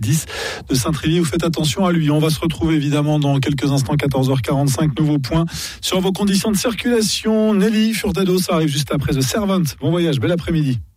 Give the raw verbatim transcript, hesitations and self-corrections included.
dix de Saint-Trévier. Vous faites attention à lui. On va se retrouver évidemment dans quelques instants, quatorze heures quarante-cinq, nouveau point sur vos conditions de circulation. Nelly Furtado, ça arrive juste après The Servant. Bon voyage, bel après-midi.